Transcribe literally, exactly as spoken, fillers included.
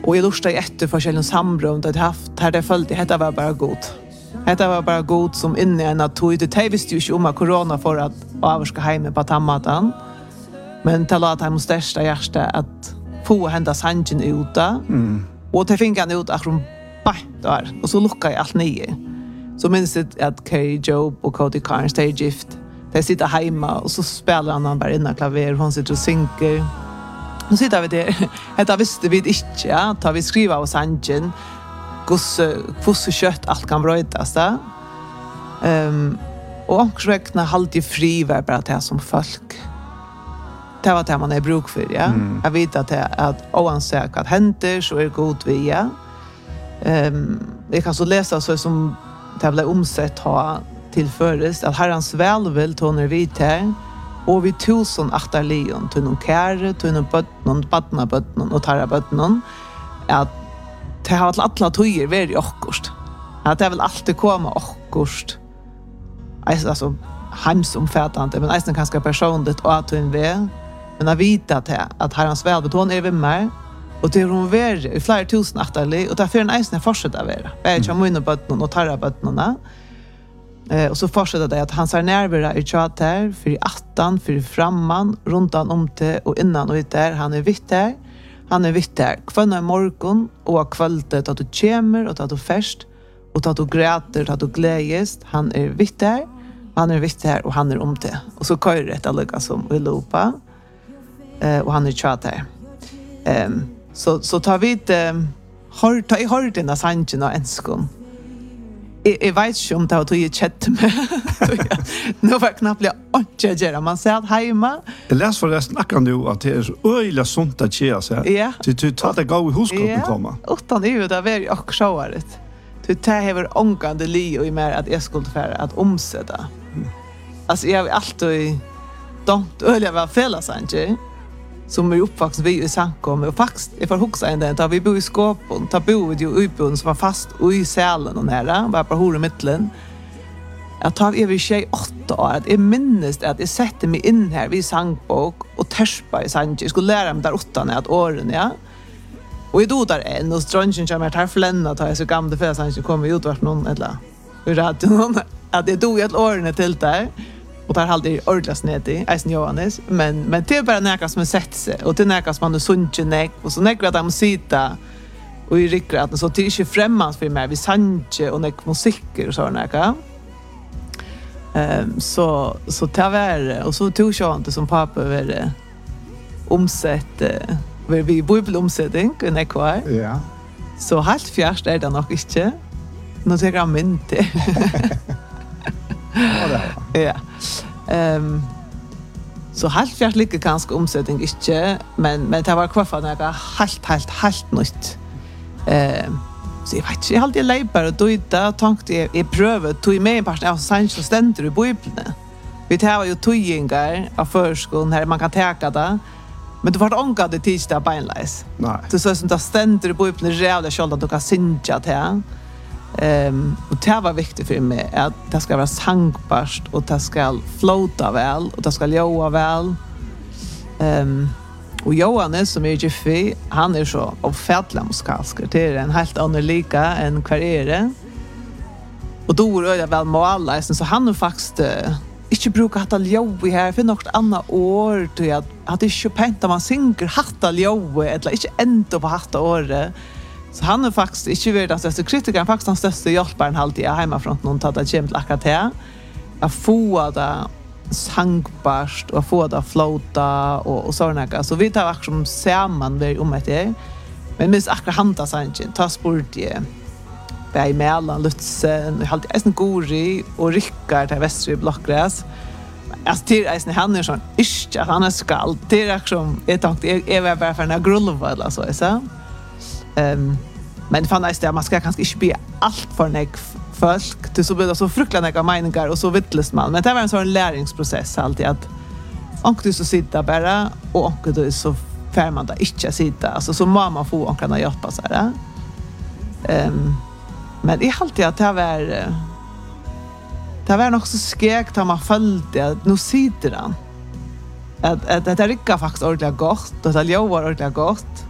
Och jag lustade efter forskjellige samrum det haft här det följde detta var bara god. Detta var bara god som inne i en natur. Det visste ju inte om att corona för att avska hemma på tammatan. Men till att han måste största hjärta att få hända sanjen ut. Mm. Och det fick han ut akkurat bänt där. Och så lukkade jag allt nio. Så minns jag att Carrie Job och Cody Carnes, de är gift. De sitter hemma och så spelar han bara innan klaver. Hon sitter och synker. Nu sitter vi där. Detta visste vi inte. Ja. Tar vi skriva av sanjen. Hur kött allt kan brötas där. Um, och omkring alltid fri var bara det som folk. Det var det man är bruk för, ja. Mm. Jag vet att, det, att oansett att händer så är det god via. Um, jag kan så läsa så som det blev omsett ha tillfördes att herrans välvill toner vid här och vi tusen aktar lejon till någon kär, till någon bötnon, badna bötnon och tarra bötnon att det har varit alla tojer väldigt okkurst. Att det vill alltid komma okkurst. Alltså hemsomfattande, men nästan ganska personligt och att hon vet. Men jag vet att, att herrans välbeton är vid mig. Och det är hon ver i flera tusen aktarlig. Och därför är en nästan fortsätter att vara. Jag är inte mina bötnon och tarra bötnorna. Eh, och så fortsätter det att han ser närvara i tjat här. För i attan, för i framman, runt han om till och innan och ut där. Han är vitt här. Han är vitt här. Kvanna i morgon och kvället att du kommer och att du färst. Och att du gräter och att du glädjes. Han är vitt här. Han är vitt här och han är om till. Och så kör det att lyckas som i lopa. Eh, och han är tjat här. Eh, så, så tar vi inte... Har, tar jag hört den här sanchen och enskom. Jag, jag vet inte om det var tog jag kjett med. Nu var jag knappt inte att göra. Man säger att hemma... Jag läser förresten akkurat nu att det är så öjliga sånt att tjera sig. Ja. Du tar det gå i huskotten ja. komma. Utan det är ju det var också sjåret. Du tar hever ångande li och i mer att jag skulle färre att omsätta. Mm. Alltså jag har alltid dömt öliga var fälla sanche. Som är uppvuxen vi i Sankom och faktiskt jag får huxa en den tar vi bo i skåpen tar bo ju uppbon som var fast i sälen och nära var på hore mittlen. Jag tar över tjej åtta år att jag minns att jag sätter mig in här vid Sankbok och tärspa i Sanche. Jag skulle lära mig där åttan att åren ja. Och jag dog där en och strönchen kommer här flänna tar jag så gamla för Sanche kommer ut vart någon eller hur hade någon att jag dog ett åren till där. Och där hade jag ordentligt ned i, Eisen Johannes. Men, men det är bara näka som är sett sig. Och det är näka som man är sunchen näck. Och så näka att de sitter och i rikkraten. Så det är inte främmans för mig. Vi sanche och näka musiker och så näka. Um, så, så det var och så tog jag inte som pappa var omsett. Uh, vi bibelomsättning i näka. Ja. Så helt fjärst är det nog inte. Nu tänker jag min till. Ja, det ja. Um, så helt fjärt ligger ganska omsättning inte, men, men det var kvar för några helt, helt, helt nytt. Um, så jag vet inte, jag hade leipar och då inte tänkte jag, jag prövade, tog med en part av sanns och ständer i Bibeln. Vi tar ju togingar av förskolan här man kan täcka det, men det var det ångade tidsdag beinleis. Nej. Det så som det ständer i Bibeln rävla själv att du kan synja till. Um, och det var viktigt för mig att det ska vara sangbarst och det ska flota väl och det ska joa väl. Um, och Johannes som är Jeffy, han är så avfärdlig musikalsk. Det är en helt annan lika än kvar är det. Och då är jag väl med alla, så han har faktiskt uh, inte brukat hatta joa här för något annat år. Till att, att det inte pent att man synger hatta joa eller inte ändå på hatta året. Så han är faktiskt inte varit den största kritikern, faktiskt den största hjälparen alltid är hemmafrån någon tar det kämt akkurat här. Att få det sangbarst och få det flota och, och sådana. Så vi tar akkurat samman vi om det. Men minst akkurat hanta sanchen, ta sport i Berg Mellan, Lutzen, alltid Eisen Gori och Rickard till Västra Blockgräs. Alltså till Eisen, han är sån, inte att han är skall. Det är akkurat, jag tänkte, jag var bara för den här grulva eller så, så. Um, men det fanns det att man ska kanske inte be allt för nek folk. Det så blir det så fruktansvärt några meningar och så vittles man. Men det var en sån läringsprocess alltid att onkel du så sitta bara och onkel du så fär man där inte sitta. Alltså så må man få onklarna hjälpa sig där. Um, men det är alltid att det var det var nog så skäkt att man följde att nu sitter han. Att, att, att det rickar faktiskt ordentligt gott och det jobbar ordentligt gott.